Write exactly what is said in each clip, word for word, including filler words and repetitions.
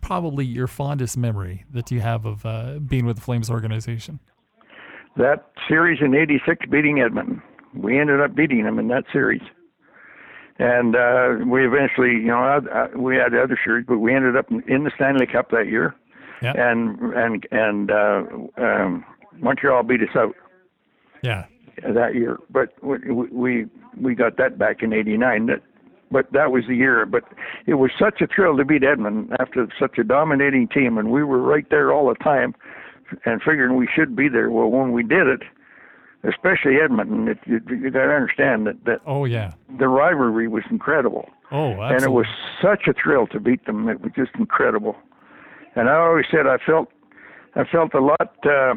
probably your fondest memory that you have of uh, being with the Flames organization? That series in eighty-six beating Edmonton. We ended up beating them in that series. And uh, we eventually, you know, uh, we had other series, but we ended up in the Stanley Cup that year. Yeah. And and and uh, um, Montreal beat us out. Yeah. That year, but we we we got that back in eighty-nine. That, but that was the year. But it was such a thrill to beat Edmonton after such a dominating team, and we were right there all the time, and figuring we should be there. Well, when we did it, especially Edmonton, it, you, you got to understand that that. Oh yeah. The rivalry was incredible. Oh, absolutely. And it was such a thrill to beat them. It was just incredible. And I always said I felt I felt a lot. Uh,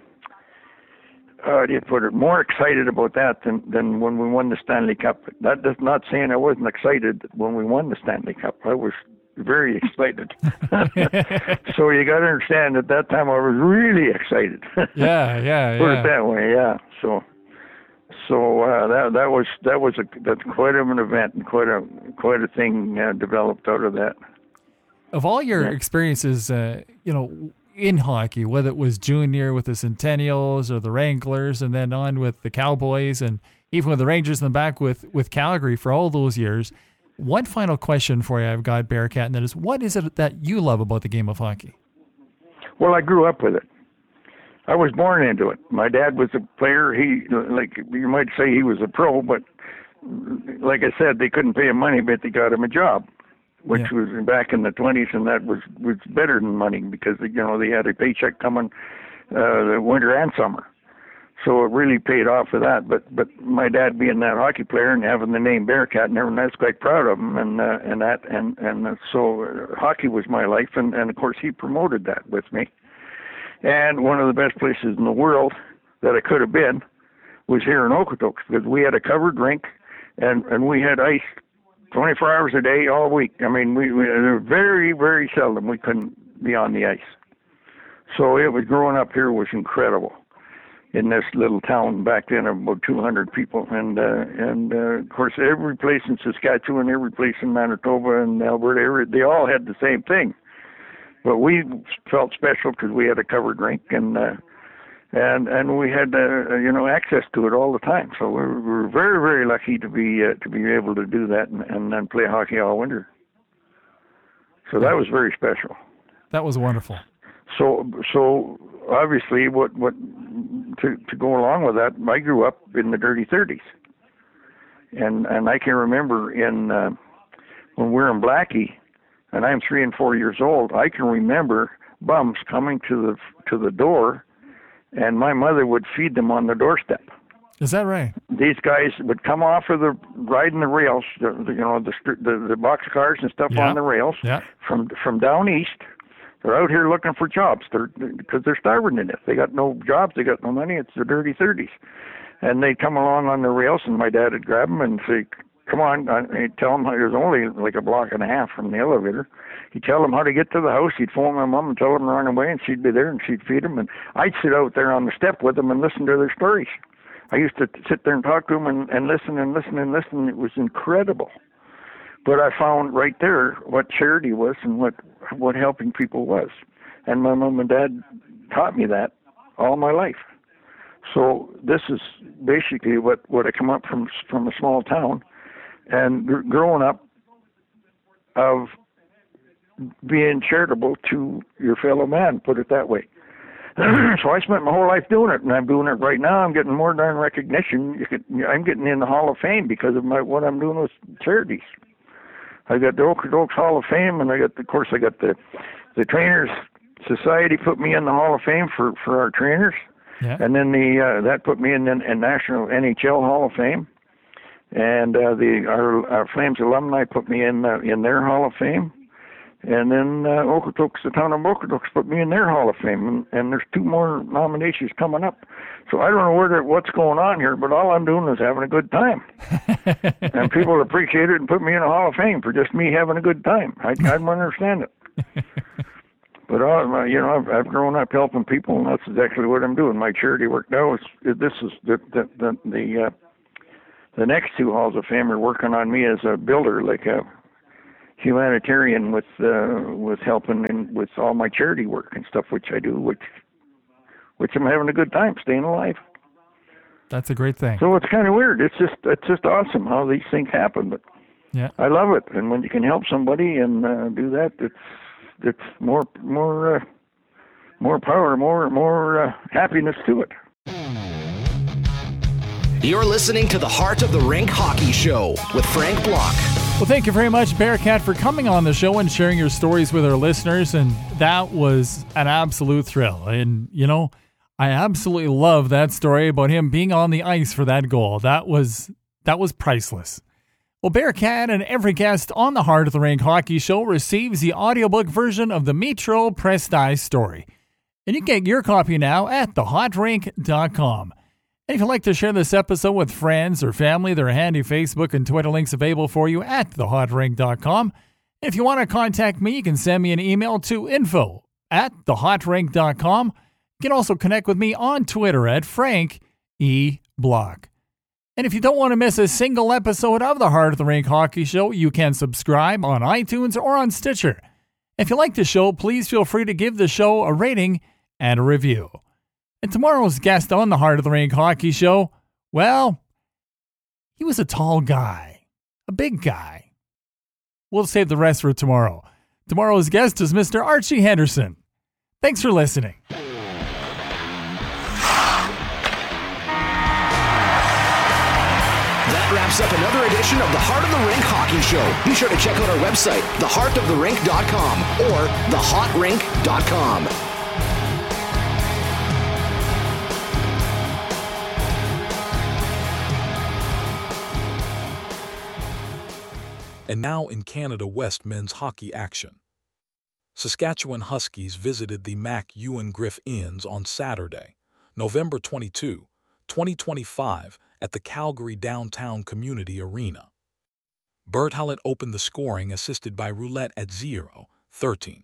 Uh, you put it more excited about that than, than when we won the Stanley Cup. That does not saying I wasn't excited when we won the Stanley Cup. I was very excited. So you got to understand at that time I was really excited. Yeah, yeah, Put yeah. it that way, yeah. So, so uh, that that was that was a that's quite of an event and quite a quite a thing uh, developed out of that. Of all your Yeah. experiences, uh, you know, in hockey, whether it was junior with the Centennials or the Wranglers, and then on with the Cowboys, and even with the Rangers in the back with, with Calgary for all those years. One final question for you I've got, Bearcat, and that is, what is it that you love about the game of hockey? Well, I grew up with it. I was born into it. My dad was a player. He, like you might say, he was a pro, but like I said, they couldn't pay him money, but they got him a job, which Yeah. was back in the twenties, and that was, was better than money because, you know, they had a paycheck coming uh, the winter and summer. So it really paid off for that. But but my dad being that hockey player and having the name Bearcat and everyone, I was quite proud of him. And uh, and that and and uh, so uh, hockey was my life, and, and of course he promoted that with me. And one of the best places in the world that I could have been was here in Okotoks, because we had a covered rink, and and we had ice twenty-four hours a day, all week. I mean, we, we very, very seldom we couldn't be on the ice. So it was growing up here was incredible in this little town back then of about two hundred people. And, uh, and uh, of course, every place in Saskatchewan, every place in Manitoba and Alberta, every, they all had the same thing. But we felt special because we had a covered rink, and uh, and and we had uh, you know access to it all the time. So we were, we were very very lucky to be uh, to be able to do that and, and then play hockey all winter. So that was very special. That was wonderful. So so obviously what what to to go along with that, I grew up in the dirty thirties, and and I can remember in uh, when we were in Blackie, and I'm three and four years old. I can remember bums coming to the to the door, and my mother would feed them on the doorstep. Is that right? These guys would come off of the riding the rails, the, the, you know, the, the the box cars and stuff Yeah. on the rails Yeah. from from down east. They're out here looking for jobs. They're because they're starving to death. They got no jobs. They got no money. It's the dirty thirties, and they'd come along on the rails, and my dad would grab them and say, "Come on!" He'd tell them it was only like a block and a half from the elevator. He'd tell them how to get to the house. He'd phone my mom and tell them to run away, and she'd be there and she'd feed them. And I'd sit out there on the step with them and listen to their stories. I used to sit there and talk to them and, and listen and listen and listen. It was incredible. But I found right there what charity was and what what helping people was. And my mom and dad taught me that all my life. So this is basically what, what I come up from from a small town, and gr- growing up of being charitable to your fellow man, put it that way. So I spent my whole life doing it, and I'm doing it right now. I'm getting more darn recognition. You could, I'm getting in the Hall of Fame because of my what I'm doing with charities. I got the Okotoks Hall of Fame, and I got, of course, I got the the Trainers Society put me in the Hall of Fame for, for our trainers, Yeah. and then the uh, that put me in the in National N H L Hall of Fame, and uh, the our, our Flames alumni put me in uh, in their Hall of Fame. And then uh, Okotoks, the town of Okotoks, put me in their Hall of Fame, and, and there's two more nominations coming up. So I don't know where what's going on here, but all I'm doing is having a good time. And people appreciate it and put me in a Hall of Fame for just me having a good time. I, I don't understand it. But uh, you know, I've, I've grown up helping people, and that's exactly what I'm doing. My charity work now is this is the the the the, uh, the next two Halls of Fame are working on me as a builder, like a. humanitarian with uh, with helping and with all my charity work and stuff, which I do, which which I'm having a good time staying alive. That's a great thing. So it's kind of weird. It's just it's just awesome how these things happen, but yeah, I love it. And when you can help somebody and uh, do that, it's it's more more uh, more power, more more uh, happiness to it. You're listening to the Heart of the Rink Hockey Show with Frank Block. Well, thank you very much, Bearcat, for coming on the show and sharing your stories with our listeners. And that was an absolute thrill. And, you know, I absolutely love that story about him being on the ice for that goal. That was that was priceless. Well, Bearcat and every guest on the Heart of the Rink Hockey Show receives the audiobook version of the Metro Prestige story. And you can get your copy now at the hot rink dot com. And if you'd like to share this episode with friends or family, there are handy Facebook and Twitter links available for you at the hot rink dot com. If you want to contact me, you can send me an email to info at the hot rink dot com. You can also connect with me on Twitter at Frank E. Block. And if you don't want to miss a single episode of the Heart of the Rink Hockey Show, you can subscribe on iTunes or on Stitcher. If you like the show, please feel free to give the show a rating and a review. And tomorrow's guest on the Heart of the Rink Hockey Show, well, he was a tall guy, a big guy. We'll save the rest for tomorrow. Tomorrow's guest is Mister Archie Henderson. Thanks for listening. That wraps up another edition of the Heart of the Rink Hockey Show. Be sure to check out our website, the heart of the rink dot com or the hot rink dot com. And now in Canada West men's hockey action. Saskatchewan Huskies visited the Mac Ewan Griff Inns on Saturday, November twenty-second, twenty twenty-five, at the Calgary Downtown Community Arena. Bert Hallett opened the scoring, assisted by Roulette at zero thirteen.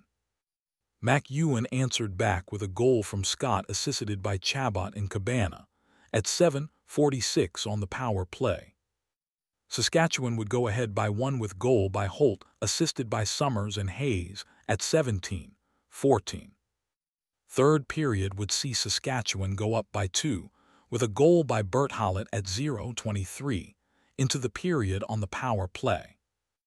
Mac Ewan answered back with a goal from Scott, assisted by Chabot and Cabana, at seven forty-six on the power play. Saskatchewan would go ahead by one with goal by Holt, assisted by Summers and Hayes, at seventeen fourteen. Third period would see Saskatchewan go up by two, with a goal by Bert Hallett at zero twenty-three, into the period on the power play.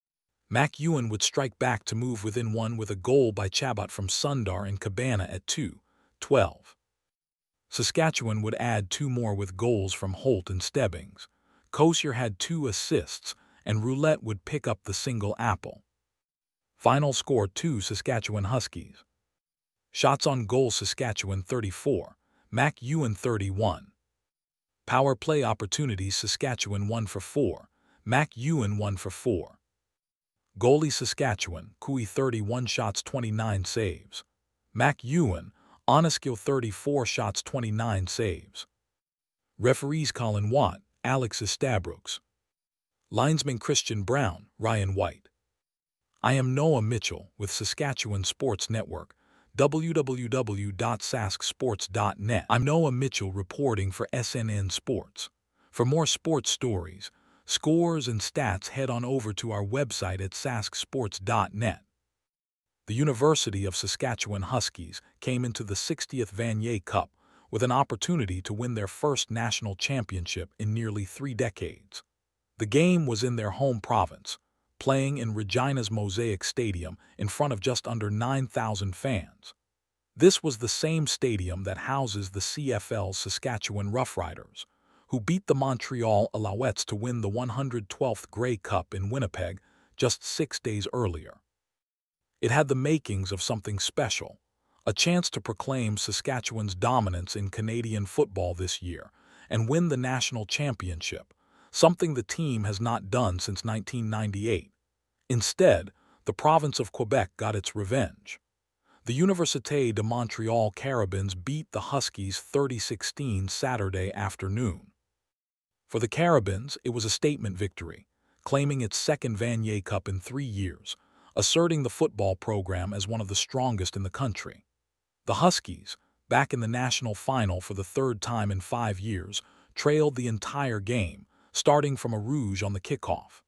Mac Ewan would strike back to move within one with a goal by Chabot from Sundar and Cabana at two twelve. Saskatchewan would add two more with goals from Holt and Stebbings. Kosier had two assists, and Roulette would pick up the single apple. Final score two Saskatchewan Huskies. Shots on goal Saskatchewan thirty-four, Mac Ewan thirty-one. Power play opportunities Saskatchewan one for four, Mac Ewan one for four. Goalie Saskatchewan, Cooey thirty-one shots twenty-nine saves. Mac Ewan, Oneskill thirty-four shots twenty-nine saves. Referees Colin Watt, Alex Estabrooks. Linesman Christian Brown, Ryan White. I am Noah Mitchell with Saskatchewan Sports Network, w w w dot sask sports dot net. I'm Noah Mitchell reporting for S N N Sports. For more sports stories, scores, and stats, head on over to our website at sask sports dot net. The University of Saskatchewan Huskies came into the sixtieth Vanier Cup with an opportunity to win their first national championship in nearly three decades. The game was in their home province, playing in Regina's Mosaic Stadium in front of just under nine thousand fans. This was the same stadium that houses the C F L's Saskatchewan Roughriders, who beat the Montreal Alouettes to win the one hundred twelfth Grey Cup in Winnipeg just six days earlier. It had the makings of something special, a chance to proclaim Saskatchewan's dominance in Canadian football this year and win the national championship, something the team has not done since nineteen ninety-eight. Instead, the province of Quebec got its revenge. The Université de Montréal Carabins beat the Huskies thirty sixteen Saturday afternoon. For the Carabins, it was a statement victory, claiming its second Vanier Cup in three years, asserting the football program as one of the strongest in the country. The Huskies, back in the national final for the third time in five years, trailed the entire game, starting from a rouge on the kickoff.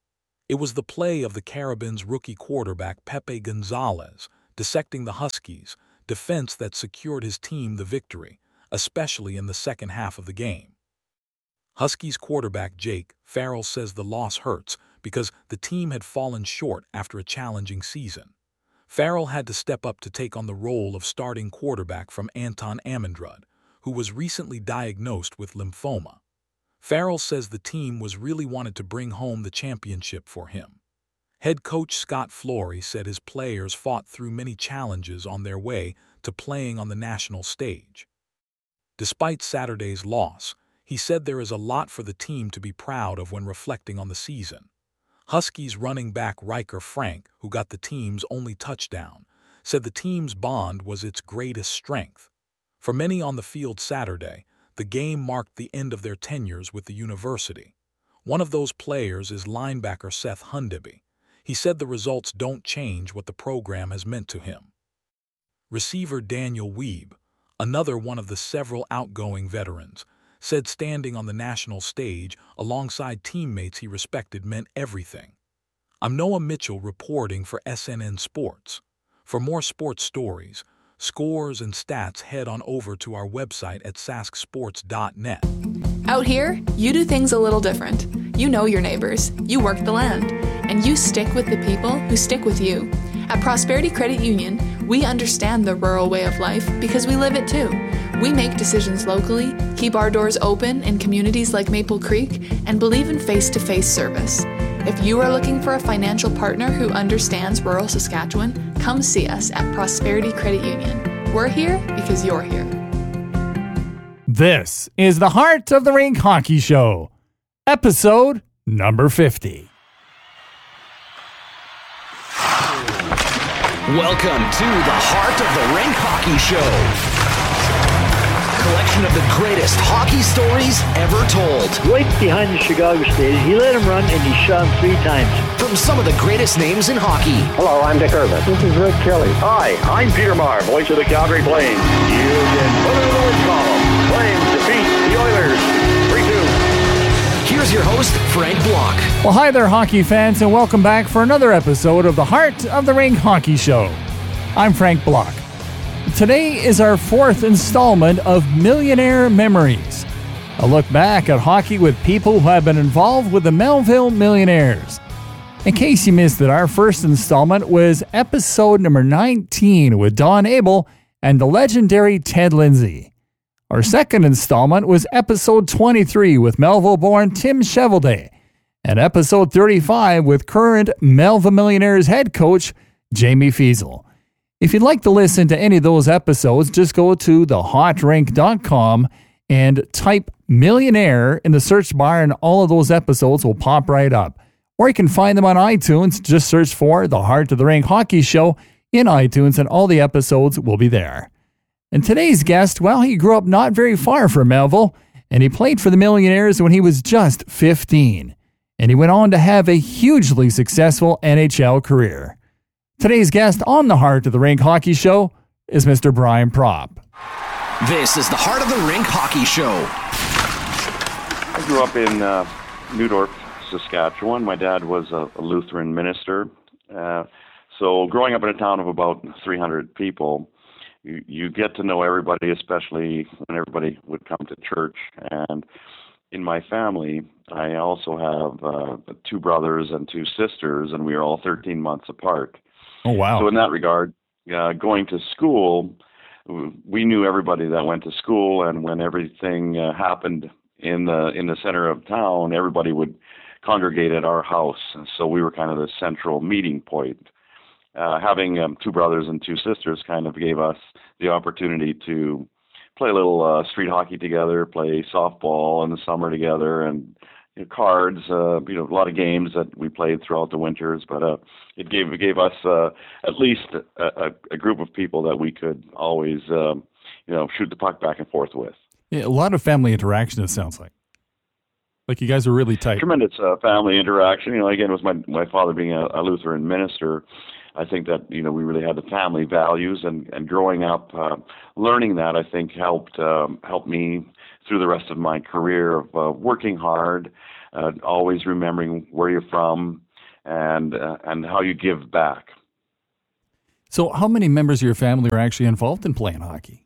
It was the play of the Carabins' rookie quarterback Pepe Gonzalez, dissecting the Huskies' defense that secured his team the victory, especially in the second half of the game. Huskies quarterback Jake Farrell says the loss hurts because the team had fallen short after a challenging season. Farrell had to step up to take on the role of starting quarterback from Anton Amendrud, who was recently diagnosed with lymphoma. Farrell says the team was really wanted to bring home the championship for him. Head coach Scott Flory said his players fought through many challenges on their way to playing on the national stage. Despite Saturday's loss, he said there is a lot for the team to be proud of when reflecting on the season. Huskies running back Riker Frank, who got the team's only touchdown, said the team's bond was its greatest strength. For many on the field Saturday, the game marked the end of their tenures with the university. One of those players is linebacker Seth Hundeby. He said the results don't change what the program has meant to him. Receiver Daniel Weeb, another one of the several outgoing veterans, said standing on the national stage alongside teammates he respected meant everything. I'm Noah Mitchell reporting for S N N Sports. For more sports stories, scores, and stats, head on over to our website at sask sports dot net. Out here, you do things a little different. You know your neighbors, you work the land, and you stick with the people who stick with you. At Prosperity Credit Union, we understand the rural way of life because we live it too. We make decisions locally, keep our doors open in communities like Maple Creek, and believe in face-to-face service. If you are looking for a financial partner who understands rural Saskatchewan, come see us at Prosperity Credit Union. We're here because you're here. This is the Heart of the Rink Hockey Show, episode number fifty. Welcome to the Heart of the Rink Hockey Show. Collection of the greatest hockey stories ever told. Right behind the Chicago Stadium, he let him run and he shot him three times. From some of the greatest names in hockey. Hello, I'm Dick Irvin. This is Rick Kelly. Hi, I'm Peter Maher, voice of the Calgary Flames. You've been put in the win column. Flames defeat the Oilers three two. Here's your host, Frank Block. Well, hi there, hockey fans, and welcome back for another episode of the Heart of the Rink Hockey Show. I'm Frank Block. Today is our fourth installment of Millionaire Memories, a look back at hockey with people who have been involved with the Melville Millionaires. In case you missed it, our first installment was episode number nineteen with Don Abel and the legendary Ted Lindsay. Our second installment was episode twenty-three with Melville-born Tim Chevelday, and episode thirty-five with current Melville Millionaires head coach Jamie Fiesel. If you'd like to listen to any of those episodes, just go to the hot rink dot com and type Millionaire in the search bar, and all of those episodes will pop right up. Or you can find them on iTunes. Just search for the Heart of the Rink Hockey Show in iTunes, and all the episodes will be there. And today's guest, well, he grew up not very far from Melville, and he played for the Millionaires when he was just fifteen. And he went on to have a hugely successful N H L career. Today's guest on the Heart of the Rink Hockey Show is Mister Brian Propp. This is the Heart of the Rink Hockey Show. I grew up in uh, Newdorf, Saskatchewan. My dad was a, a Lutheran minister. Uh, so growing up in a town of about three hundred people, you, you get to know everybody, especially when everybody would come to church. And in my family, I also have uh, two brothers and two sisters, and we are all thirteen months apart. Oh, wow. So in that regard, uh, going to school, we knew everybody that went to school, and when everything uh, happened in the in the center of town, everybody would congregate at our house. And so we were kind of the central meeting point. Uh, having um, two brothers and two sisters kind of gave us the opportunity to play a little uh, street hockey together, play softball in the summer together, and you know, cards, uh, you know, a lot of games that we played throughout the winters, but uh, it gave it gave us uh, at least a, a, a group of people that we could always, um, you know, shoot the puck back and forth with. Yeah, a lot of family interaction, it sounds like. Like you guys are really tight. Tremendous uh, family interaction. You know, again, with my my father being a, a Lutheran minister, I think that, you know, we really had the family values, and, and growing up, uh, learning that, I think helped um, helped me through the rest of my career of uh, working hard, uh, always remembering where you're from, and uh, and how you give back. So how many members of your family are actually involved in playing hockey?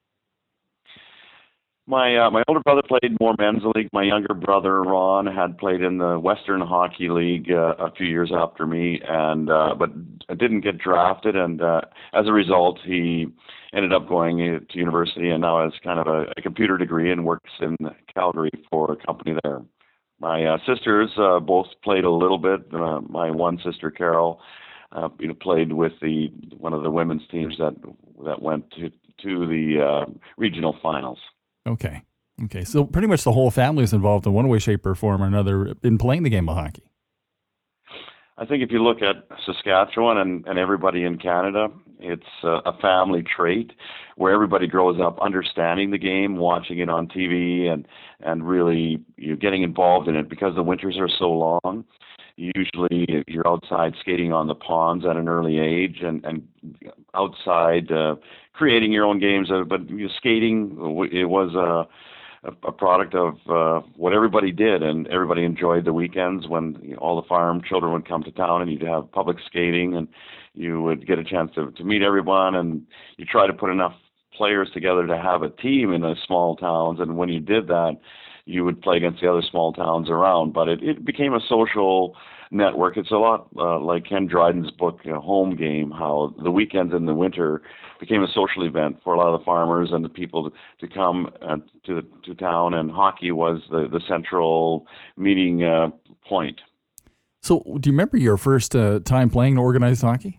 My uh, my older brother played more men's league. My younger brother Ron had played in the Western Hockey League uh, a few years after me, and uh, but didn't get drafted. And uh, as a result, he ended up going to university and now has kind of a, a computer degree and works in Calgary for a company there. My uh, sisters uh, both played a little bit. Uh, my one sister Carol, uh, you know, played with the one of the women's teams that that went to to the uh, regional finals. Okay. Okay. So pretty much the whole family is involved in one way, shape, or form or another in playing the game of hockey. I think if you look at Saskatchewan and, and everybody in Canada, it's a, a family trait where everybody grows up understanding the game, watching it on T V, and, and really you know, getting involved in it because the winters are so long. Usually you're outside skating on the ponds at an early age and, and outside uh, creating your own games. Uh, but you know, skating, it was a, a product of uh, what everybody did, and everybody enjoyed the weekends when you know, all the farm children would come to town and you'd have public skating and you would get a chance to, to meet everyone, and you try to put enough players together to have a team in the small towns. And when you did that, you would play against the other small towns around, but it, it became a social network. It's a lot uh, like Ken Dryden's book, you know, Home Game, how the weekends in the winter became a social event for a lot of the farmers and the people to, to come uh, to to town, and hockey was the, the central meeting uh, point. So do you remember your first uh, time playing organized hockey?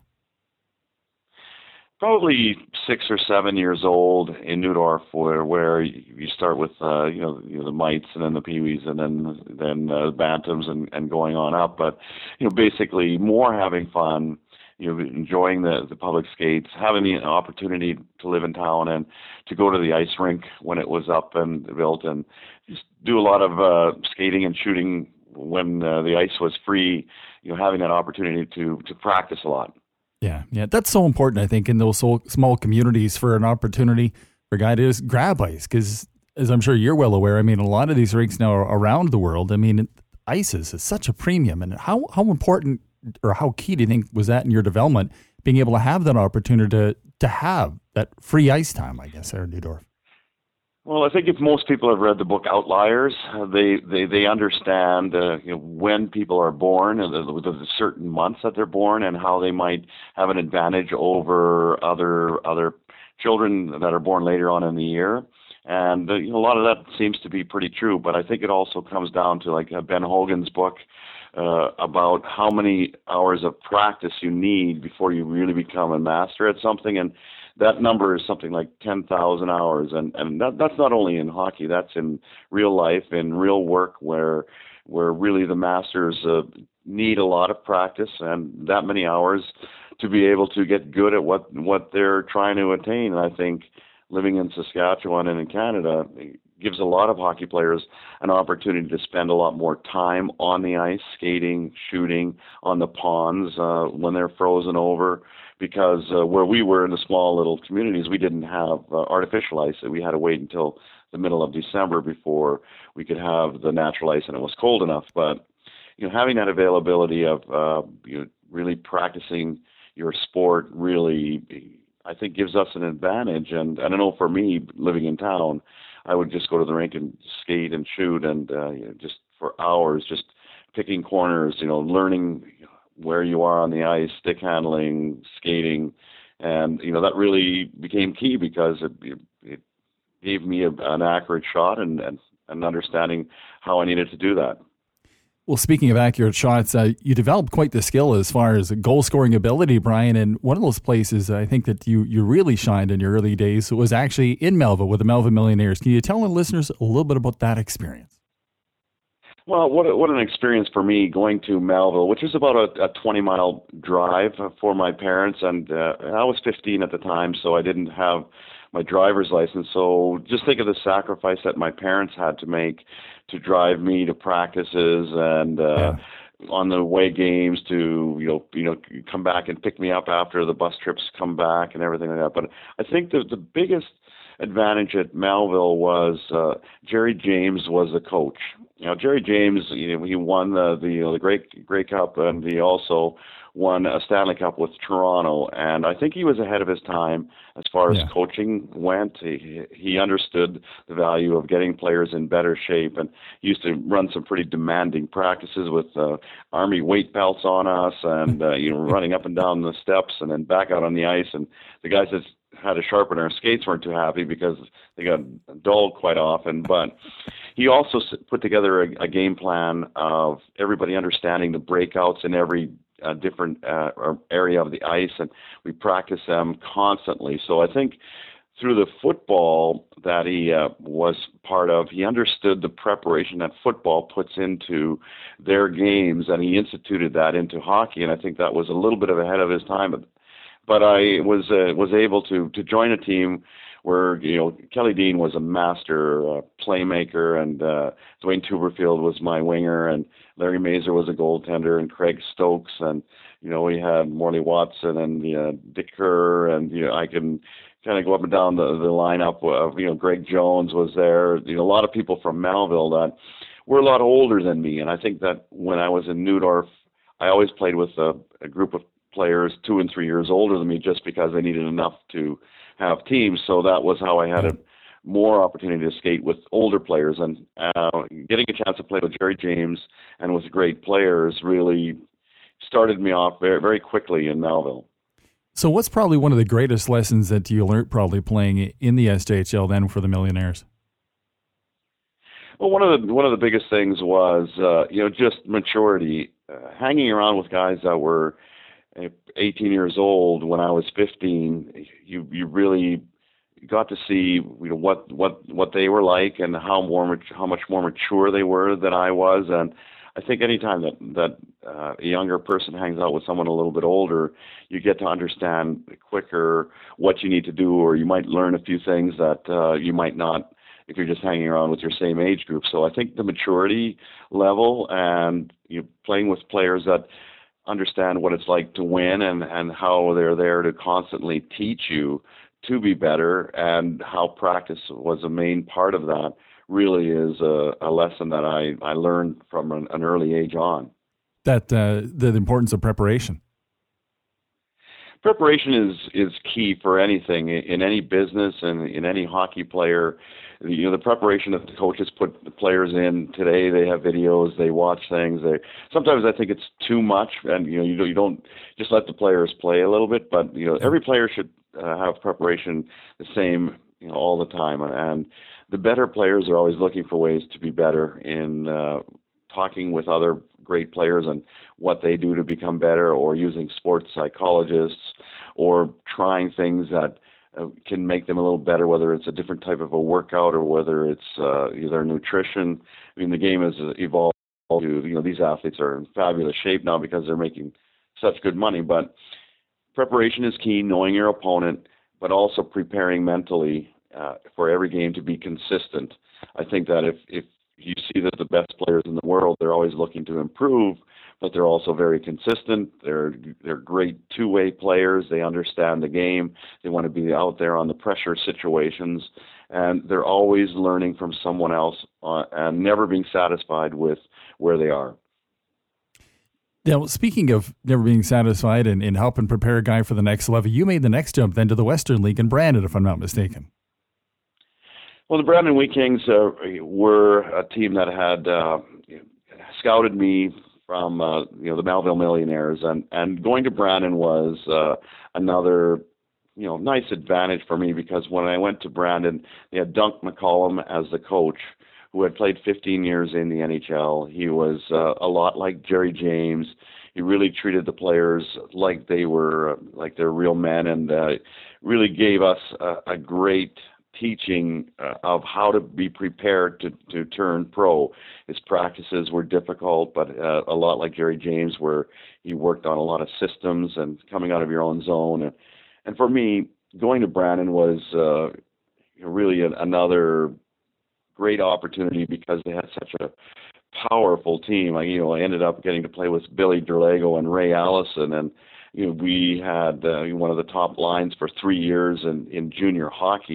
Probably six or seven years old in Neudorf, where where you start with uh, you know you know the mites and then the peewees and then then uh, bantams and, and going on up. But you know basically more having fun, you know enjoying the the public skates, having the opportunity to live in town and to go to the ice rink when it was up and built, and just do a lot of uh, skating and shooting when uh, the ice was free. You know having that opportunity to to practice a lot. Yeah, yeah, that's so important, I think, in those so small communities for an opportunity for a guy to just grab ice. Because, as I'm sure you're well aware, I mean, a lot of these rinks now around the world, I mean, ice is, is such a premium. And how, how important or how key do you think was that in your development, being able to have that opportunity to, to have that free ice time, I guess, there in Neudorf? Well, I think if most people have read the book Outliers, uh, they, they, they understand uh, you know, when people are born, and the, the certain months that they're born, and how they might have an advantage over other other children that are born later on in the year. And uh, you know, a lot of that seems to be pretty true, but I think it also comes down to like uh, Ben Hogan's book uh, about how many hours of practice you need before you really become a master at something. And that number is something like ten thousand hours. And, and that, that's not only in hockey, that's in real life, in real work, where where really the masters uh, need a lot of practice and that many hours to be able to get good at what, what they're trying to attain. And I think living in Saskatchewan and in Canada gives a lot of hockey players an opportunity to spend a lot more time on the ice, skating, shooting, on the ponds uh, when they're frozen over. Because uh, where we were in the small little communities, we didn't have uh, artificial ice. We had to wait until the middle of December before we could have the natural ice, and it was cold enough. But you know, having that availability of uh, you know, really practicing your sport really, I think, gives us an advantage. And I don't know, for me, living in town, I would just go to the rink and skate and shoot, and uh, you know, just for hours, just picking corners, you know, learning where you are on the ice, stick handling, skating, and you know that really became key because it, it gave me a, an accurate shot and, and and understanding how I needed to do that. Well, speaking of accurate shots, uh, you developed quite the skill as far as goal scoring ability, Brian. And one of those places I think that you you really shined in your early days was actually in Melville with the Melville Millionaires. Can you tell the listeners a little bit about that experience? Well, what a, what an experience for me going to Melville, which was about a, a twenty mile drive for my parents, and uh, I was fifteen at the time, so I didn't have my driver's license. So just think of the sacrifice that my parents had to make to drive me to practices and uh, yeah. on the away games to you know you know come back and pick me up after the bus trips come back and everything like that. But I think the the biggest advantage at Melville was uh, Jerry James was the coach. You know, Jerry James, you know, he won the the, you know, the Grey Grey Cup, and he also won a Stanley Cup with Toronto. And I think he was ahead of his time as far as yeah. coaching went. He he understood the value of getting players in better shape, and he used to run some pretty demanding practices with uh, army weight belts on us, and uh, you know, running up and down the steps and then back out on the ice. And the guys that had to sharpen our skates weren't too happy because they got dulled quite often. But he also put together a, a game plan of everybody understanding the breakouts in every uh, different uh, area of the ice, and we practice them constantly. So I think through the football that he uh, was part of, he understood the preparation that football puts into their games, and he instituted that into hockey, and I think that was a little bit of ahead of his time. But I was uh, was able to to join a team where, you know, Kelly Dean was a master uh, playmaker, and uh, Dwayne Tuberfield was my winger, and Larry Mazer was a goaltender, and Craig Stokes, and, you know, we had Morley Watson and uh, Dick Kerr, and, you know, I can kind of go up and down the, the lineup of, you know, Greg Jones was there, you know, a lot of people from Melville that were a lot older than me. And I think that when I was in Neudorf, I always played with a, a group of players two and three years older than me just because they needed enough to have teams. So that was how I had a more opportunity to skate with older players. And uh, getting a chance to play with Jerry James and with great players really started me off very, very quickly in Melville. So what's probably one of the greatest lessons that you learned probably playing in the S J H L then for the Millionaires? Well, one of the one of the biggest things was, uh, you know, just maturity. Uh, hanging around with guys that were eighteen years old when I was fifteen, you you really got to see, you know, what what what they were like and how more how much more mature they were than I was. And I think anytime that that uh, a younger person hangs out with someone a little bit older, you get to understand quicker what you need to do, or you might learn a few things that uh, you might not if you're just hanging around with your same age group. So I think the maturity level and, you know, playing with players that understand what it's like to win, and, and how they're there to constantly teach you to be better, and how practice was a main part of that, really is a, a lesson that I, I learned from an, an early age on. That uh, the importance of preparation. Preparation is, is key for anything, in any business and in any hockey player. You know, the preparation that the coaches put the players in today, they have videos, they watch things. They sometimes I think it's too much, and you know, you don't, you don't just let the players play a little bit, but you know, every player should uh, have preparation the same, you know, all the time. And the better players are always looking for ways to be better in uh, talking with other great players and what they do to become better, or using sports psychologists, or trying things that uh, can make them a little better, whether it's a different type of a workout or whether it's uh, their nutrition. I mean, the game has evolved to, you know, these athletes are in fabulous shape now because they're making such good money. But preparation is key, knowing your opponent, but also preparing mentally uh, for every game to be consistent. I think that if, if you see that the best players in the world, they're always looking to improve, but they're also very consistent. They're they're great two-way players. They understand the game. They want to be out there on the pressure situations, and they're always learning from someone else uh, and never being satisfied with where they are. Yeah, well, speaking of never being satisfied and, and helping prepare a guy for the next level, you made the next jump then to the Western League in Brandon, if I'm not mistaken. Well, the Brandon Wheat Kings uh, were a team that had uh, scouted me from uh, you know the Melville Millionaires, and, and going to Brandon was uh, another you know nice advantage for me, because when I went to Brandon, they had Dunk McCollum as the coach, who had played fifteen years in the N H L. He was uh, a lot like Jerry James. He really treated the players like they were uh, like they're real men, and uh, really gave us a, a great teaching uh, of how to be prepared to, to turn pro. His practices were difficult, but uh, a lot like Jerry James, where he worked on a lot of systems and coming out of your own zone. And, and for me, going to Brandon was uh, really an, another great opportunity, because they had such a powerful team. I, you know, I ended up getting to play with Billy Derlago and Ray Allison, and you know, we had uh, one of the top lines for three years in, in junior hockey.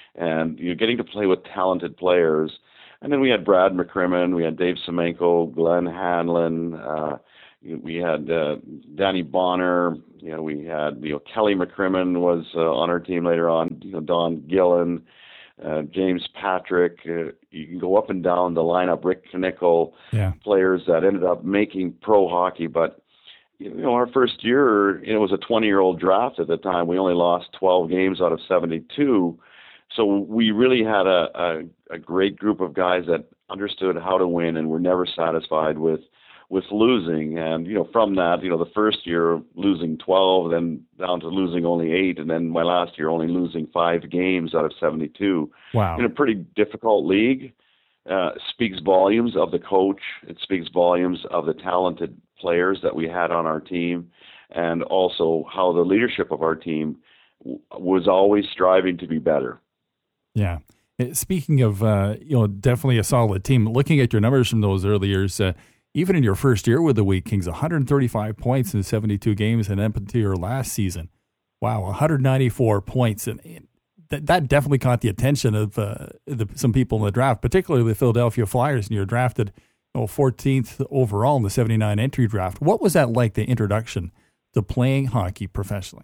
and you know, getting to play with talented players. And then we had Brad McCrimmon, we had Dave Semenko, Glenn Hanlon, uh, we had uh, Danny Bonner, you know, we had, you know, Kelly McCrimmon was uh, on our team later on, you know, Don Gillen, uh, James Patrick. Uh, you can go up and down the lineup, Rick Knickel, yeah. players that ended up making pro hockey. But, you know, our first year, it was a twenty-year-old draft at the time. We only lost twelve games out of seventy-two. So we really had a, a, a great group of guys that understood how to win and were never satisfied with with losing. And, you know, from that, you know, the first year losing twelve, then down to losing only eight, and then my last year only losing five games out of seventy-two. Wow. In a pretty difficult league. Uh, speaks volumes of the coach. It speaks volumes of the talented players that we had on our team, and also how the leadership of our team w- was always striving to be better. Yeah. Speaking of, uh, you know, definitely a solid team, looking at your numbers from those early years, uh, even in your first year with the Wheat Kings, one hundred thirty-five points in seventy-two games, and up to your last season. Wow, one hundred ninety-four points. And th- that definitely caught the attention of uh, the, some people in the draft, particularly the Philadelphia Flyers, and you're drafted you know, fourteenth overall in the seventy-nine entry draft. What was that like, the introduction to playing hockey professionally?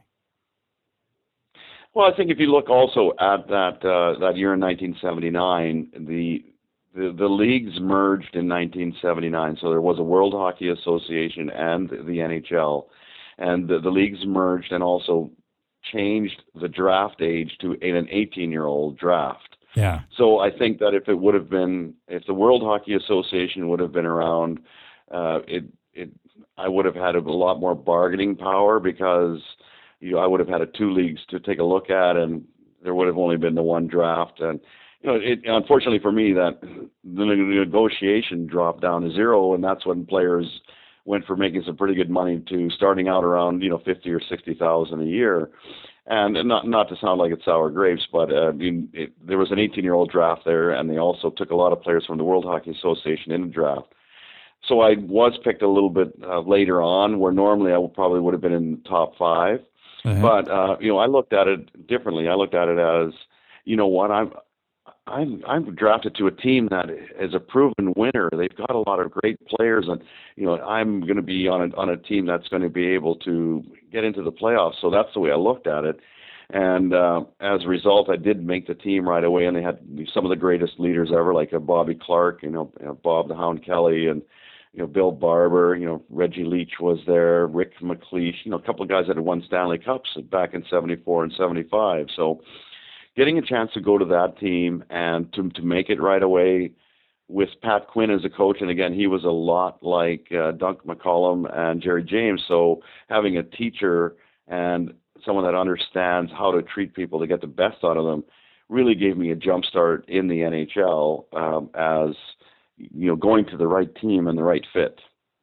Well, I think if you look also at that uh, that year in nineteen seventy-nine, the, the the leagues merged in nineteen seventy-nine. So there was a World Hockey Association and the N H L, and the, the leagues merged and also changed the draft age to an eighteen-year-old draft. Yeah. So I think that if it would have been, if the World Hockey Association would have been around, uh, it it I would have had a lot more bargaining power, because you know, I would have had a two leagues to take a look at, and there would have only been the one draft. And you know, it, unfortunately for me, that the negotiation dropped down to zero, and that's when players went from making some pretty good money to starting out around you know fifty or sixty thousand a year. And not not to sound like it's sour grapes, but uh, I mean, it, there was an eighteen-year-old draft there, and they also took a lot of players from the World Hockey Association in the draft. So I was picked a little bit uh, later on, where normally I would, probably would have been in the top five. Uh-huh. But uh, you know, I looked at it differently. I looked at it as, you know what, I'm I'm I'm drafted to a team that is a proven winner. They've got a lot of great players, and you know, I'm going to be on a on a team that's going to be able to get into the playoffs. So that's the way I looked at it. And uh, as a result, I did make the team right away. And they had some of the greatest leaders ever, like uh, Bobby Clark, you know, you know, Bob the Hound Kelly, and you know, Bill Barber, you know, Reggie Leach was there, Rick McLeish, you know, a couple of guys that had won Stanley Cups back in seventy-four and seventy-five. So getting a chance to go to that team and to to make it right away with Pat Quinn as a coach, and again, he was a lot like uh, Dunk McCollum and Jerry James. So having a teacher and someone that understands how to treat people to get the best out of them really gave me a jump start in the N H L um, as you know, going to the right team and the right fit.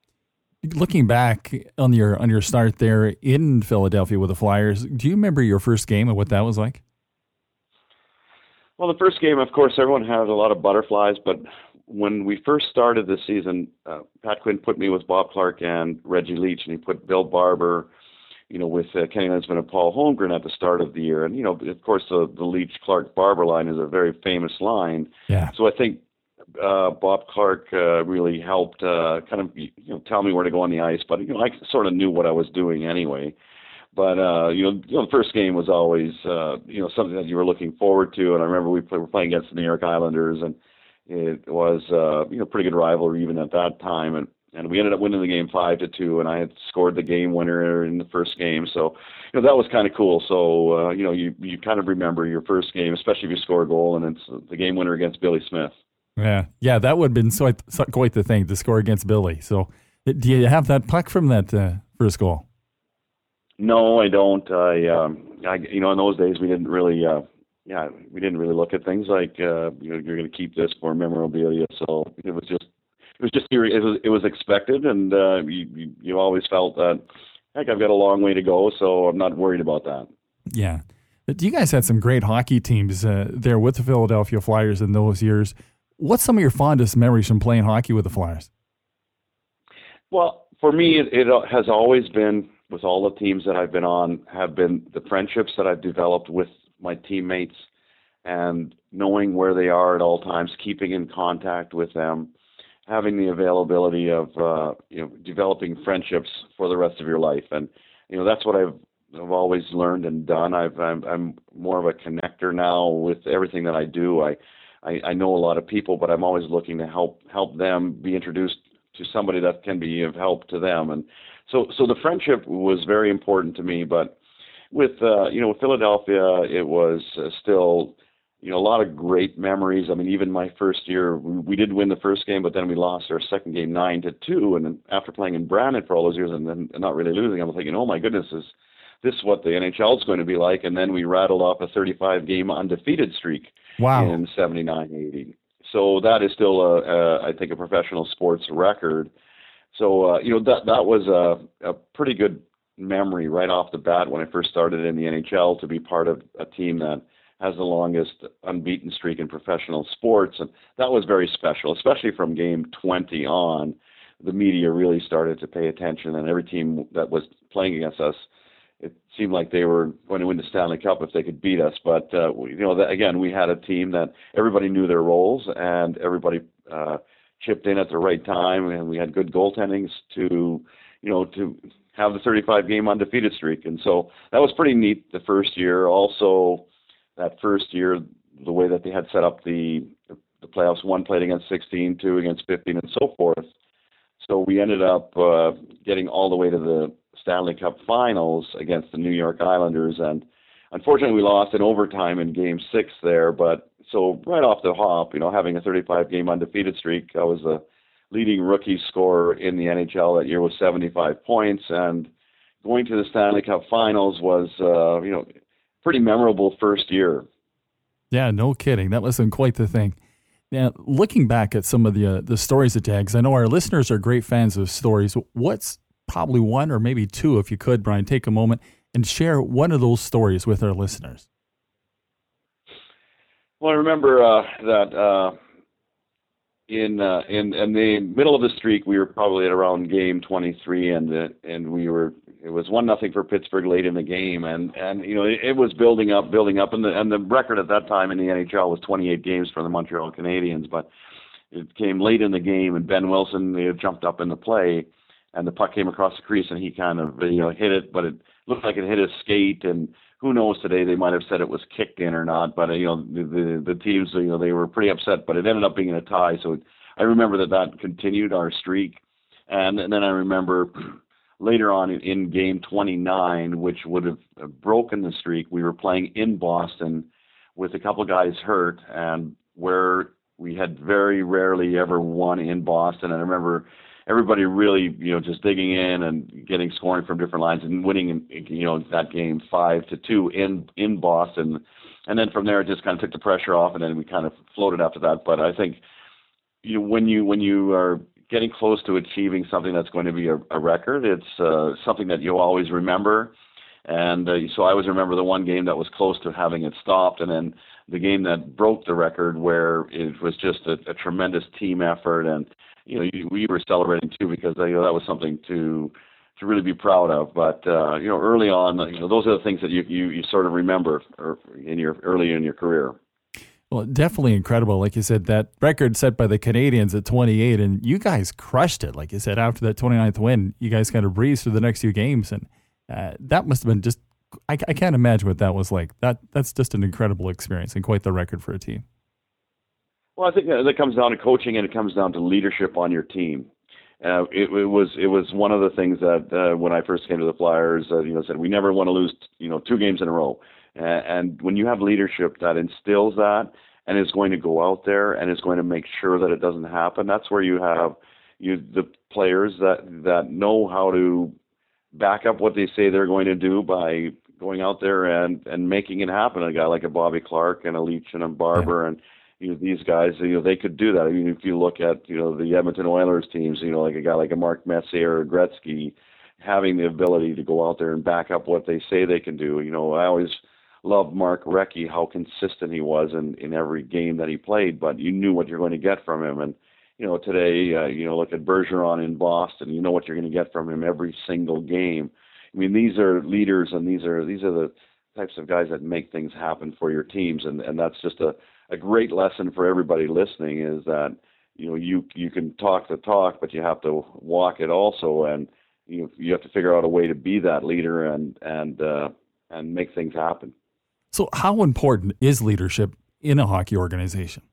Looking back on your on your start there in Philadelphia with the Flyers, do you remember your first game and what that was like? Well, the first game, of course, everyone has a lot of butterflies, but when we first started the season, uh, Pat Quinn put me with Bob Clark and Reggie Leach, and he put Bill Barber, you know, with uh, Kenny Linsman and Paul Holmgren at the start of the year. And, you know, of course, the, the Leach-Clark-Barber line is a very famous line. Yeah. So I think Uh, Bob Clark uh, really helped uh, kind of you know tell me where to go on the ice, but you know I sort of knew what I was doing anyway. But uh, you know, you know, the first game was always uh, you know something that you were looking forward to, and I remember we play, were playing against the New York Islanders, and it was uh, you know pretty good rivalry even at that time, and and we ended up winning the game five to two, and I had scored the game winner in the first game, so you know that was kind of cool. So uh, you know you you kind of remember your first game, especially if you score a goal and it's the game winner against Billy Smith. Yeah, yeah, that would have been so, so quite the thing to score against Billy. So, do you have that puck from that uh, first goal? No, I don't. I, um, I, you know, in those days we didn't really, uh, yeah, we didn't really look at things like, uh, you know, you're going to keep this for memorabilia. So it was just, it was just, it was, it was expected, and uh, you, you, you always felt that, heck, I've got a long way to go, so I'm not worried about that. Yeah, you guys had some great hockey teams uh, there with the Philadelphia Flyers in those years. What's some of your fondest memories from playing hockey with the Flyers? Well, for me, it, it has always been, with all the teams that I've been on, have been the friendships that I've developed with my teammates and knowing where they are at all times, keeping in contact with them, having the availability of uh, you know developing friendships for the rest of your life. And you know that's what I've I've always learned and done. I've, I'm I'm more of a connector now with everything that I do. I, I I know a lot of people, but I'm always looking to help help them be introduced to somebody that can be of help to them. And so so the friendship was very important to me. But with uh, you know with Philadelphia, it was uh, still. You know, a lot of great memories. I mean, even my first year, we, we did win the first game, but then we lost our second game nine to two. And then after playing in Brandon for all those years and then not really losing, I'm thinking, oh my goodness, is this what the N H L is going to be like? And then we rattled off a thirty-five game undefeated streak wow. in seventy-nine eighty. So that is still, a, a, I think, a professional sports record. So, uh, you know, that that was a, a pretty good memory right off the bat when I first started in the N H L to be part of a team that has the longest unbeaten streak in professional sports. And that was very special, especially from game twenty on. The media really started to pay attention, and every team that was playing against us, it seemed like they were going to win the Stanley Cup if they could beat us. But, uh, you know, that, again, we had a team that everybody knew their roles, and everybody uh, chipped in at the right time, and we had good goaltendings to, you know, to have the thirty-five game undefeated streak. And so that was pretty neat the first year. Also, that first year, the way that they had set up the the playoffs, one played against sixteen, two against fifteen, and so forth. So we ended up uh, getting all the way to the Stanley Cup Finals against the New York Islanders, and unfortunately we lost in overtime in Game Six there. But so right off the hop, you know, having a thirty-five game undefeated streak, I was the leading rookie scorer in the N H L that year with seventy-five points, and going to the Stanley Cup Finals was, uh, you know. pretty memorable first year. Yeah, no kidding. That wasn't quite the thing. Now, looking back at some of the uh, the stories that Jags, I know our listeners are great fans of stories. What's probably one or maybe two, if you could, Brian, take a moment and share one of those stories with our listeners? Well, I remember uh, that uh, in, uh, in in the middle of the streak, we were probably at around game twenty-three, and uh, and we were. It was one nothing for Pittsburgh late in the game, and, and you know it, it was building up, building up, and the and the record at that time in the N H L was twenty-eight games for the Montreal Canadiens. But it came late in the game, and Ben Wilson you know, jumped up in the play, and the puck came across the crease, and he kind of you know hit it, but it looked like it hit his skate, and who knows today they might have said it was kicked in or not. But uh, you know the, the the teams you know they were pretty upset, but it ended up being a tie. So it, I remember that that continued our streak, and, and then I remember. Later on in, in game twenty-nine, which would have broken the streak, we were playing in Boston with a couple guys hurt, and where we had very rarely ever won in Boston. And I remember everybody really, you know, just digging in and getting scoring from different lines and winning, you know, that game five to two in in Boston. And then from there, it just kind of took the pressure off, and then we kind of floated after that. But I think you know, when you when you are getting close to achieving something that's going to be a, a record, it's uh, something that you'll always remember. And uh, so I always remember the one game that was close to having it stopped, and then the game that broke the record where it was just a, a tremendous team effort. And, you know, we were celebrating too because uh, you know, that was something to to really be proud of. But, uh, you know, early on, you know, those are the things that you, you, you sort of remember in your early in your career. Well, definitely incredible. Like you said, that record set by the Canadiens at twenty-eight, and you guys crushed it. Like you said, after that twenty-ninth win, you guys kind of breezed through the next few games, and uh, that must have been just, I, I can't imagine what that was like. That That's just an incredible experience and quite the record for a team. Well, I think that comes down to coaching, and it comes down to leadership on your team. Uh, it, it was it was one of the things that uh, when I first came to the Flyers, uh, you know, said we never want to lose, you know, two games in a row. Uh, and when you have leadership that instills that and is going to go out there and is going to make sure that it doesn't happen, that's where you have you the players that that know how to back up what they say they're going to do by going out there and and making it happen. A guy like a Bobby Clarke and a Leach and a Barber yeah. and you know these guys, you know, they could do that. I mean, if you look at you know the Edmonton Oilers teams, you know, like a guy like a Mark Messier or Gretzky, having the ability to go out there and back up what they say they can do. You know, I always loved Mark Recchi, how consistent he was in, in every game that he played, but you knew what you're going to get from him. And, you know, today, uh, you know, look at Bergeron in Boston, you know what you're going to get from him every single game. I mean, these are leaders, and these are these are the, types of guys that make things happen for your teams, and and that's just a a great lesson for everybody listening, is that you know you you can talk the talk, but you have to walk it also, and you you have to figure out a way to be that leader and and uh, and make things happen. So, how important is leadership in a hockey organization?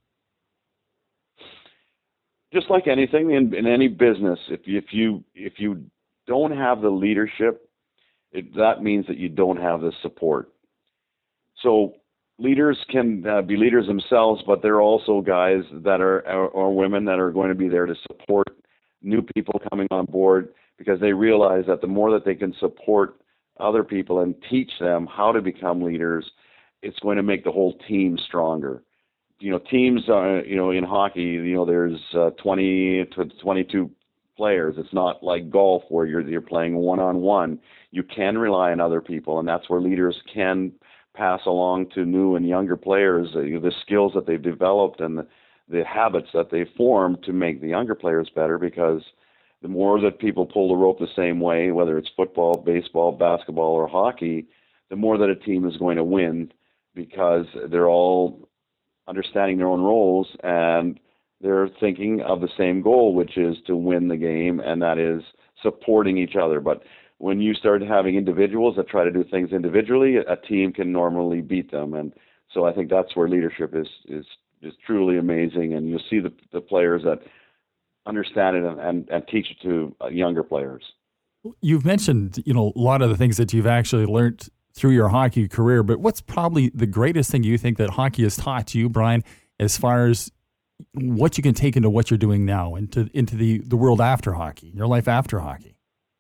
Just like anything in, in any business, if you, if you if you don't have the leadership, it, that means that you don't have the support. So leaders can uh, be leaders themselves, but they're also guys that are or, or women that are going to be there to support new people coming on board, because they realize that the more that they can support other people and teach them how to become leaders, it's going to make the whole team stronger. You know, teams, uh, you know, in hockey, you know, there's uh, twenty to twenty-two players. It's not like golf where you're you're playing one-on-one. You can rely on other people, and that's where leaders can pass along to new and younger players uh, the skills that they've developed and the, the habits that they've formed to make the younger players better, because the more that people pull the rope the same way, whether it's football, baseball, basketball, or hockey, the more that a team is going to win, because they're all understanding their own roles and they're thinking of the same goal, which is to win the game, and that is supporting each other. But when you start having individuals that try to do things individually, a team can normally beat them. And so I think that's where leadership is is, is truly amazing, and you'll see the, the players that understand it and, and, and teach it to younger players. You've mentioned, you know, a lot of the things that you've actually learned through your hockey career, but what's probably the greatest thing you think that hockey has taught you, Brian, as far as what you can take into what you're doing now, into into the, the world after hockey, your life after hockey?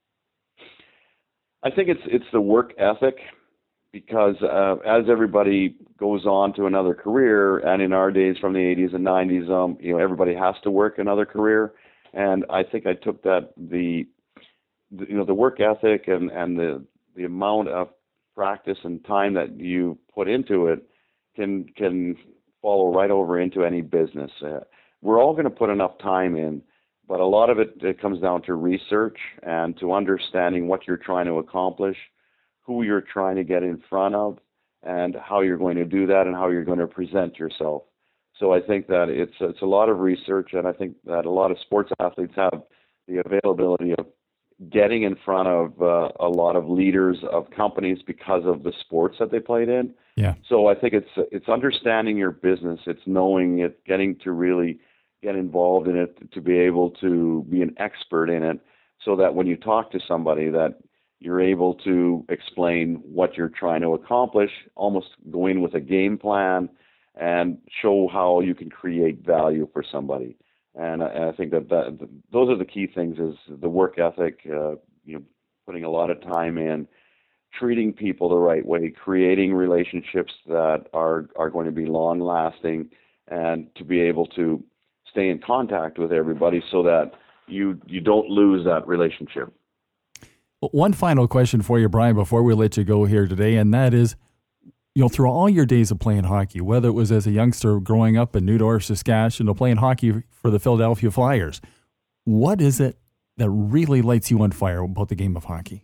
I think it's it's the work ethic, because uh, as everybody goes on to another career, and in our days from the eighties and nineties, um, you know, everybody has to work another career, and I think I took that the, the you know the work ethic and and the the amount of practice and time that you put into it can can follow right over into any business. Uh, we're all going to put enough time in, but a lot of it, it comes down to research and to understanding what you're trying to accomplish, who you're trying to get in front of, and how you're going to do that and how you're going to present yourself. So I think that it's it's a lot of research, and I think that a lot of sports athletes have the availability of getting in front of uh, a lot of leaders of companies because of the sports that they played in. Yeah. So I think it's it's understanding your business, it's knowing it, getting to really get involved in it, to be able to be an expert in it, so that when you talk to somebody that you're able to explain what you're trying to accomplish, almost go in with a game plan and show how you can create value for somebody. And, and I think that, that those are the key things: is the work ethic, uh, you know, putting a lot of time in, treating people the right way, creating relationships that are are going to be long lasting, and to be able to stay in contact with everybody so that you you don't lose that relationship. One final question for you, Brian, before we let you go here today, and that is, you know, through all your days of playing hockey, whether it was as a youngster growing up in Newdorf, Saskatchewan, you know, playing hockey for the Philadelphia Flyers, what is it that really lights you on fire about the game of hockey?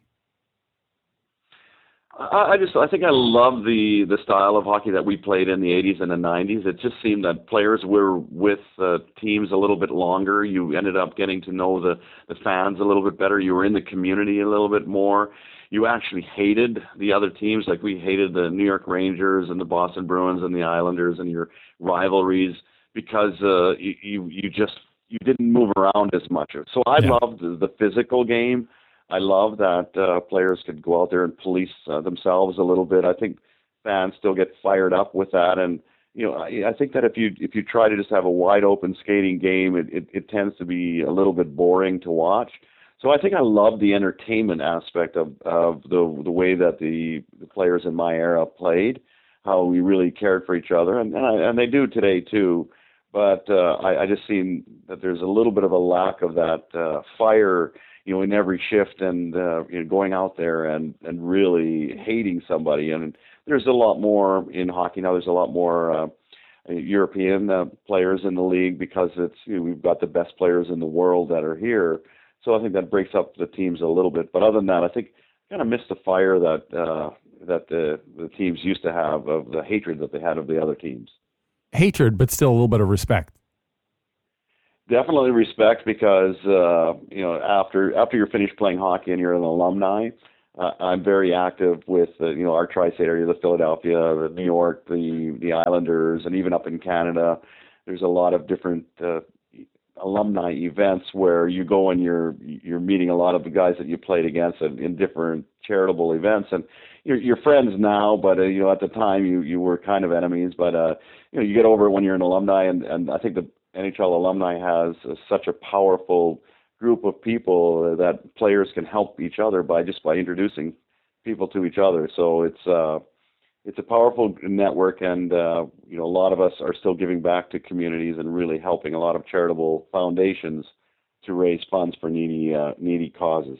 I, I just I think I love the the style of hockey that we played in the eighties and the nineties. It just seemed that players were with uh, teams a little bit longer. You ended up getting to know the, the fans a little bit better. You were in the community a little bit more. You actually hated the other teams, like we hated the New York Rangers and the Boston Bruins and the Islanders and your rivalries, because uh, you, you you just you didn't move around as much. So I yeah. loved the, the physical game. I love that uh, players could go out there and police uh, themselves a little bit. I think fans still get fired up with that, and you know, I, I think that if you if you try to just have a wide open skating game, it, it, it tends to be a little bit boring to watch. So I think I love the entertainment aspect of, of the the way that the, the players in my era played, how we really cared for each other, and and, I, and they do today too. But uh, I, I just seen that there's a little bit of a lack of that uh, fire, you know, in every shift, and uh, you know, going out there and, and really hating somebody. And there's a lot more in hockey now. There's a lot more uh, European uh, players in the league, because it's you know, we've got the best players in the world that are here. So I think that breaks up the teams a little bit. But other than that, I think I kind of missed the fire that uh, that the the teams used to have, of the hatred that they had of the other teams. Hatred, but still a little bit of respect. Definitely respect, because uh, you know after after you're finished playing hockey and you're an alumni, uh, I'm very active with uh, you know our tri-state area, the Philadelphia, the New York, the the Islanders, and even up in Canada. There's a lot of different uh, alumni events where you go and you're you're meeting a lot of the guys that you played against in, in different charitable events, and you're, you're friends now. But uh, you know at the time you you were kind of enemies. But uh, you know you get over it when you're an alumni, and and I think the N H L alumni has uh, such a powerful group of people uh, that players can help each other by just by introducing people to each other. So it's uh, it's a powerful network, and uh, you know a lot of us are still giving back to communities and really helping a lot of charitable foundations to raise funds for needy uh, needy causes.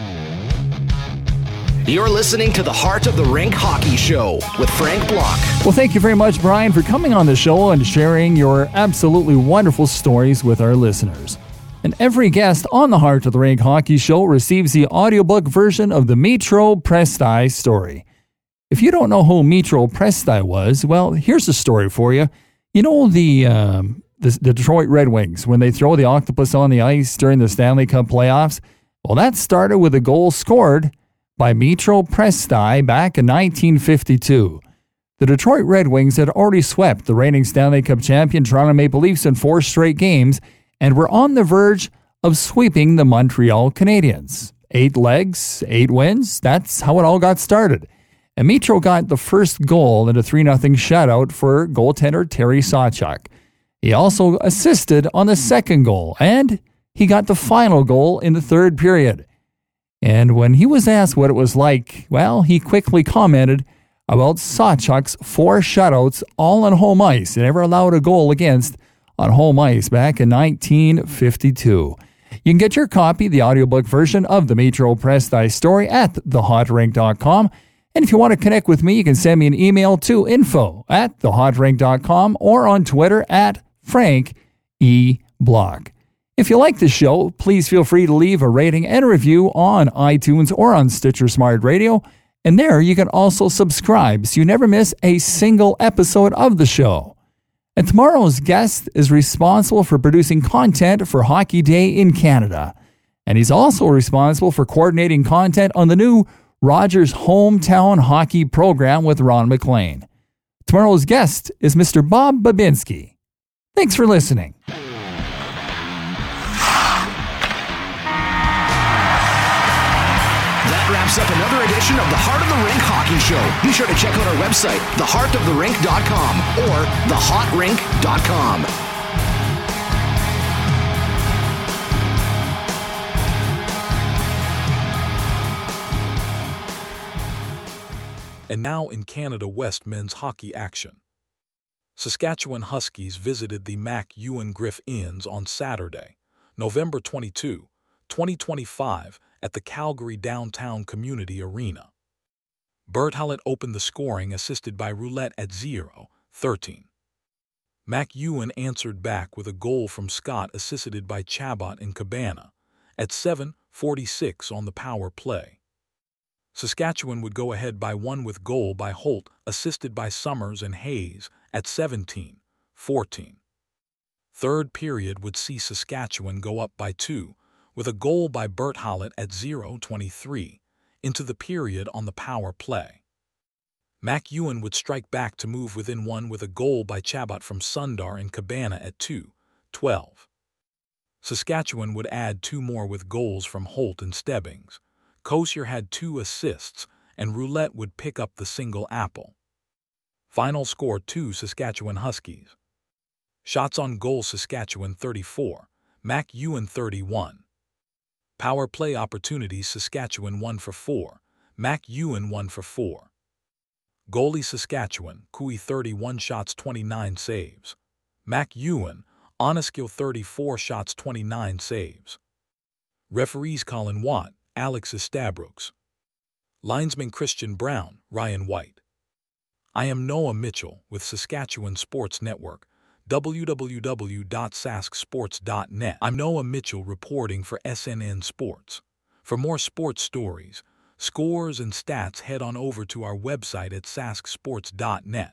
You're listening to the Heart of the Rink Hockey Show with Frank Block. Well, thank you very much, Brian, for coming on the show and sharing your absolutely wonderful stories with our listeners. And every guest on the Heart of the Rink Hockey Show receives the audiobook version of the Mitro Presti story. If you don't know who Mitro Presti was, well, here's a story for you. You know the, um, the the Detroit Red Wings, when they throw the octopus on the ice during the Stanley Cup playoffs? Well, that started with a goal scored by Mitro Presti back in nineteen fifty-two. The Detroit Red Wings had already swept the reigning Stanley Cup champion Toronto Maple Leafs in four straight games and were on the verge of sweeping the Montreal Canadiens. Eight legs, eight wins, that's how it all got started. And Mitro got the first goal in a three nothing shutout for goaltender Terry Sawchuk. He also assisted on the second goal, and he got the final goal in the third period. And when he was asked what it was like, well, he quickly commented about Sawchuk's four shutouts all on home ice. He never allowed a goal against on home ice back in nineteen fifty-two. You can get your copy, the audiobook version of the Mitro Presti story, at the hot rink dot com. And if you want to connect with me, you can send me an email to info at the hot rink dot com or on Twitter at Frank E. Block. If you like the show, please feel free to leave a rating and a review on iTunes or on Stitcher Smart Radio. And there you can also subscribe so you never miss a single episode of the show. And tomorrow's guest is responsible for producing content for Hockey Day in Canada. And he's also responsible for coordinating content on the new Rogers Hometown Hockey program with Ron McLean. Tomorrow's guest is Mister Bob Babinski. Thanks for listening. Wraps up another edition of the Heart of the Rink Hockey Show. Be sure to check out our website, the heart of the rink dot com or the hot rink dot com. And now in Canada West men's hockey action. Saskatchewan Huskies visited the Mac Ewan Griff Inns on Saturday, November twenty-second, twenty twenty-five, at the Calgary Downtown Community Arena. Bert Hallett opened the scoring, assisted by Roulette at zero thirteen. Mac Ewan answered back with a goal from Scott, assisted by Chabot and Cabana at seven forty-six on the power play. Saskatchewan would go ahead by one with goal by Holt, assisted by Summers and Hayes at seventeen fourteen. Third period would see Saskatchewan go up by two, with a goal by Bert Hallett at zero twenty-three, into the period on the power play. Mac Ewan would strike back to move within one with a goal by Chabot from Sundar and Cabana at two twelve. Saskatchewan would add two more with goals from Holt and Stebbings. Kosier had two assists, and Roulette would pick up the single apple. Final score two Saskatchewan Huskies. Shots on goal Saskatchewan thirty-four, Mac Ewan thirty-one. Power play opportunities Saskatchewan one for four, Mac Ewan one for four. Goalie Saskatchewan, Cooey thirty-one shots twenty-nine saves. Mac Ewan, Oneskill thirty-four shots twenty-nine saves. Referees Colin Watt, Alex Estabrooks. Linesman Christian Brown, Ryan White. I am Noah Mitchell with Saskatchewan Sports Network, w w w dot sask sports dot net. I'm Noah Mitchell reporting for S N N Sports. For more sports stories, scores and stats, head on over to our website at sask sports dot net.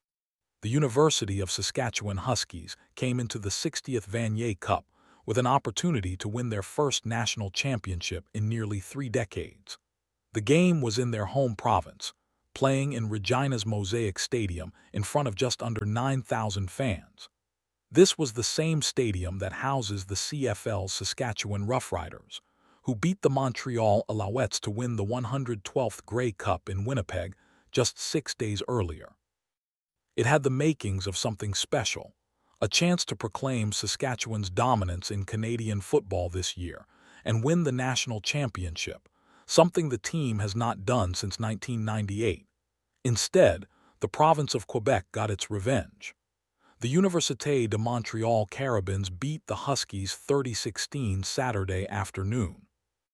The University of Saskatchewan Huskies came into the sixtieth Vanier Cup with an opportunity to win their first national championship in nearly three decades. The game was in their home province, playing in Regina's Mosaic Stadium in front of just under nine thousand fans. This was the same stadium that houses the C F L's Saskatchewan Roughriders, who beat the Montreal Alouettes to win the one hundred twelfth Grey Cup in Winnipeg just six days earlier. It had the makings of something special, a chance to proclaim Saskatchewan's dominance in Canadian football this year and win the national championship, something the team has not done since nineteen ninety-eight. Instead, the province of Quebec got its revenge. The Université de Montréal Carabins beat the Huskies thirty sixteen Saturday afternoon.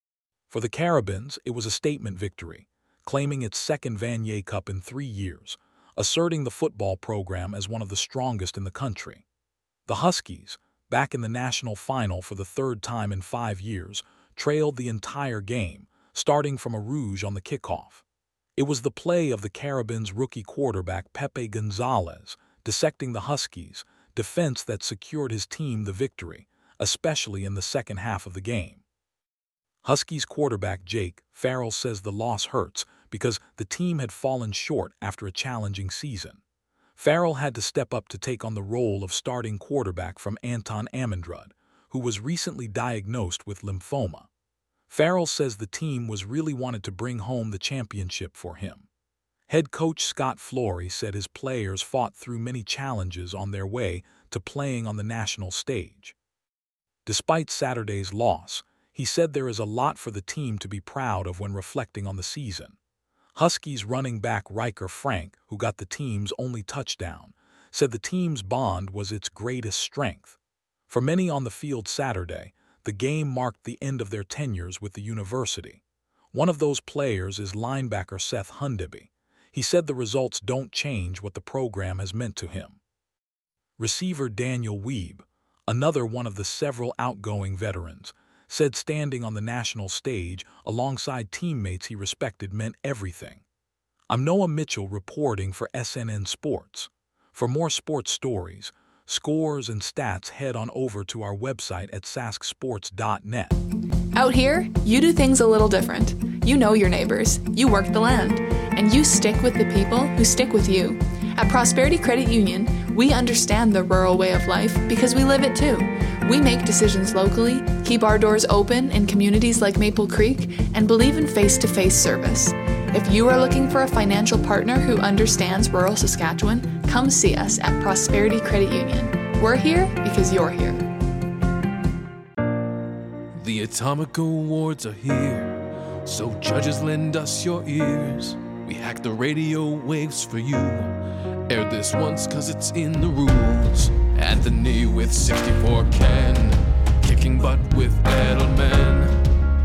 For the Carabins, it was a statement victory, claiming its second Vanier Cup in three years, asserting the football program as one of the strongest in the country. The Huskies, back in the national final for the third time in five years, trailed the entire game, starting from a rouge on the kickoff. It was the play of the Carabins' rookie quarterback Pepe Gonzalez dissecting the Huskies' defense that secured his team the victory, especially in the second half of the game. Huskies quarterback Jake Farrell says the loss hurts because the team had fallen short after a challenging season. Farrell had to step up to take on the role of starting quarterback from Anton Amundrud, who was recently diagnosed with lymphoma. Farrell says the team was really wanted to bring home the championship for him. Head coach Scott Flory said his players fought through many challenges on their way to playing on the national stage. Despite Saturday's loss, he said there is a lot for the team to be proud of when reflecting on the season. Huskies running back Riker Frank, who got the team's only touchdown, said the team's bond was its greatest strength. For many on the field Saturday, the game marked the end of their tenures with the university. One of those players is linebacker Seth Hundeby. He said the results don't change what the program has meant to him. Receiver Daniel Weeb, another one of the several outgoing veterans, said standing on the national stage alongside teammates he respected meant everything. I'm Noah Mitchell reporting for S N N Sports. For more sports stories, scores, and stats, head on over to our website at sask sports dot net. Out here, you do things a little different. You know your neighbors, you work the land, and you stick with the people who stick with you. At Prosperity Credit Union, we understand the rural way of life because we live it too. We make decisions locally, keep our doors open in communities like Maple Creek, and believe in face-to-face service. If you are looking for a financial partner who understands rural Saskatchewan, come see us at Prosperity Credit Union. We're here because you're here. The Atomic Awards are here, so judges lend us your ears. We hack the radio waves for you. Air this once cause it's in the rules. Anthony with sixty-four K.